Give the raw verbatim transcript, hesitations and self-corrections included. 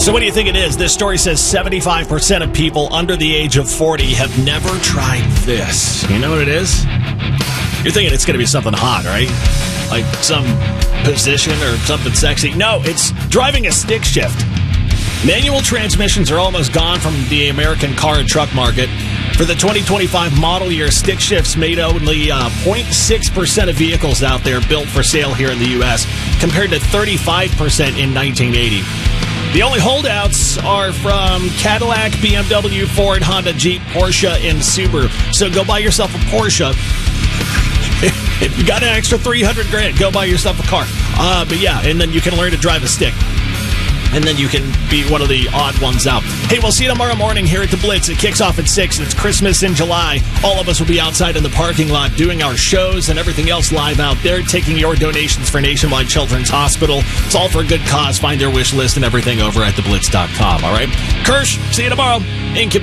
So what do you think it is? This story says seventy-five percent of people under the age of forty have never tried this. You know what it is? You're thinking it's going to be something hot, right? Like some position or something sexy. No, it's driving a stick shift. Manual transmissions are almost gone from the American car and truck market. For the twenty twenty-five model year, stick shifts made only uh, zero point six percent of vehicles out there built for sale here in the U S, compared to thirty-five percent in nineteen eighty. The only holdouts are from Cadillac, B M W, Ford, Honda, Jeep, Porsche, and Subaru. So go buy yourself a Porsche. If you got an extra three hundred grand, go buy yourself a car. Uh, but yeah, and then you can learn to drive a stick. And then you can be one of the odd ones out. Hey, we'll see you tomorrow morning here at the Blitz. It kicks off at six, and it's Christmas in July. All of us will be outside in the parking lot doing our shows and everything else live out there, taking your donations for Nationwide Children's Hospital. It's all for a good cause. Find their wish list and everything over at the blitz dot com, all right? Kirsch, see you tomorrow. In